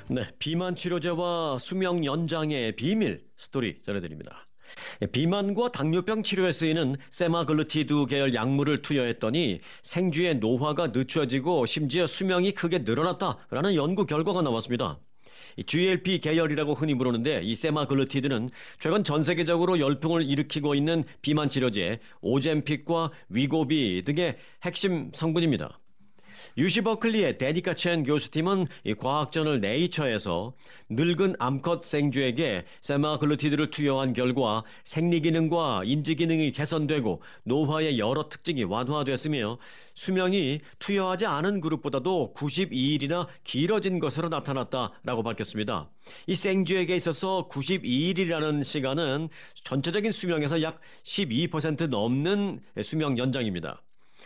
네, 비만 치료제와 수명 연장의 비밀 스토리 전해드립니다. 비만과 당뇨병 치료에 쓰이는 세마글루티드 계열 약물을 투여했더니 생쥐의 노화가 늦춰지고 심지어 수명이 크게 늘어났다라는 연구 결과가 나왔습니다. GLP 계열이라고 흔히 부르는데 이 세마글루티드는 최근 전 세계적으로 열풍을 일으키고 있는 비만 치료제 오젬픽과 위고비 등의 핵심 성분입니다. 유시 버클리의 데니카 첸 교수팀은 이 과학저널 네이처에서 늙은 암컷 생쥐에게 세마글루티드를 투여한 결과 생리기능과 인지기능이 개선되고 노화의 여러 특징이 완화됐으며 수명이 투여하지 않은 그룹보다도 92일이나 길어진 것으로 나타났다라고 밝혔습니다. 이 생쥐에게 있어서 92일이라는 시간은 전체적인 수명에서 약 12% 넘는 수명 연장입니다.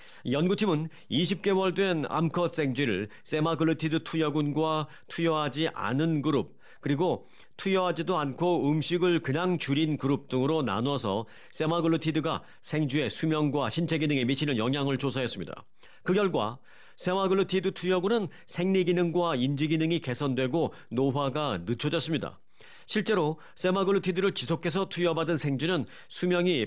연구팀은 20개월 된 암컷 생쥐를 세마글루티드 투여군과 투여하지 않은 그룹, 그리고 투여하지도 않고 음식을 그냥 줄인 그룹 등으로 나눠서 세마글루티드가 생쥐의 수명과 신체 기능에 미치는 영향을 조사했습니다. 그 결과 세마글루티드 투여군은 생리기능과 인지기능이 개선되고 노화가 늦춰졌습니다. 실제로 세마글루티드를 지속해서 투여받은 생쥐는 수명이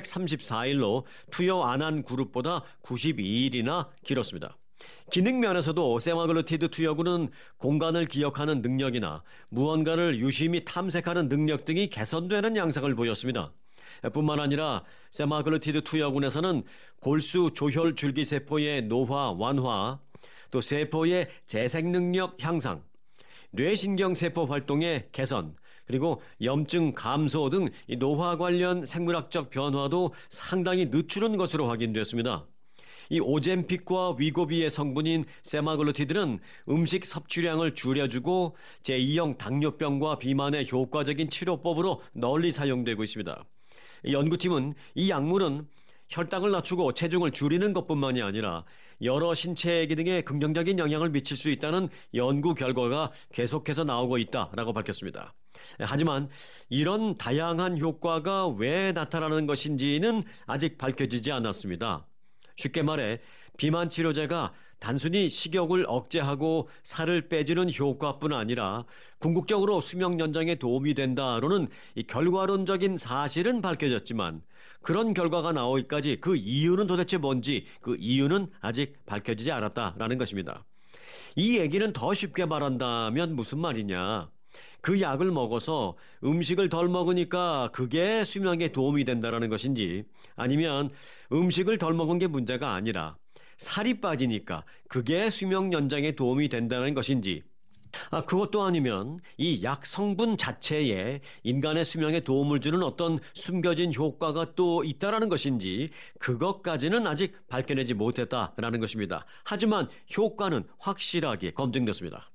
834일로 투여 안 한 그룹보다 92일이나 길었습니다. 기능 면에서도 세마글루티드 투여군은 공간을 기억하는 능력이나 무언가를 유심히 탐색하는 능력 등이 개선되는 양상을 보였습니다. 뿐만 아니라 세마글루티드 투여군에서는 골수 조혈 줄기세포의 노화 완화, 또 세포의 재생 능력 향상, 뇌신경세포 활동의 개선, 그리고 염증 감소 등 노화 관련 생물학적 변화도 상당히 늦추는 것으로 확인됐습니다. 이 오젬픽과 위고비의 성분인 세마글루티드는 음식 섭취량을 줄여주고 제2형 당뇨병과 비만의 효과적인 치료법으로 널리 사용되고 있습니다. 연구팀은 이 약물은 혈당을 낮추고 체중을 줄이는 것뿐만이 아니라 여러 신체 기능에 긍정적인 영향을 미칠 수 있다는 연구 결과가 계속해서 나오고 있다라고 밝혔습니다. 하지만 이런 다양한 효과가 왜 나타나는 것인지는 아직 밝혀지지 않았습니다. 쉽게 말해 비만 치료제가 단순히 식욕을 억제하고 살을 빼주는 효과뿐 아니라 궁극적으로 수명 연장에 도움이 된다로는 이 결과론적인 사실은 밝혀졌지만 그런 결과가 나오기까지 그 이유는 도대체 뭔지 그 이유는 아직 밝혀지지 않았다라는 것입니다. 이 얘기는 더 쉽게 말한다면 무슨 말이냐? 그 약을 먹어서 음식을 덜 먹으니까 그게 수명에 도움이 된다는 것인지 아니면 음식을 덜 먹은 게 문제가 아니라 살이 빠지니까 그게 수명 연장에 도움이 된다는 것인지 그것도 아니면 이 약 성분 자체에 인간의 수명에 도움을 주는 어떤 숨겨진 효과가 또 있다라는 것인지 그것까지는 아직 밝혀내지 못했다라는 것입니다. 하지만 효과는 확실하게 검증됐습니다.